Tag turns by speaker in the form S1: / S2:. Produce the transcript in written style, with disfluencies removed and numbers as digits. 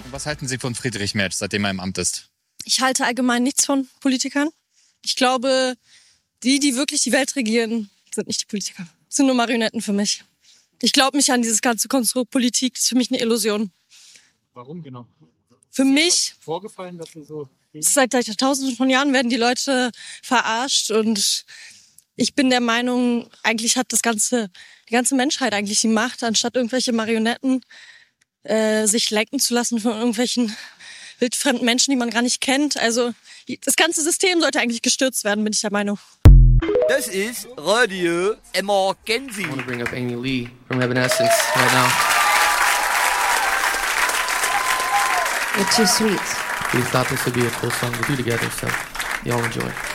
S1: Was halten Sie von Friedrich Merz, seitdem er im Amt ist?
S2: Ich halte allgemein nichts von Politikern. Ich glaube, die wirklich die Welt regieren, sind nicht die Politiker. Das sind nur Marionetten für mich. Ich glaube nicht an dieses ganze Konstrukt Politik. Das ist für mich eine Illusion.
S3: Warum genau?
S2: Für mich
S3: Vorgefallen, dass Sie so...
S2: seit Tausenden von Jahren werden die Leute verarscht und ich bin der Meinung, eigentlich hat die ganze Menschheit eigentlich die Macht, anstatt irgendwelche Marionetten sich lenken zu lassen von irgendwelchen wildfremden Menschen, die man gar nicht kennt. Also das ganze System sollte eigentlich gestürzt werden, bin ich der Meinung.
S4: Das ist Radio Emergency.
S5: I want to bring up Amy Lee from Evanescence right now.
S6: You're too sweet.
S5: We thought this would be a cool song to do together, so y'all enjoy.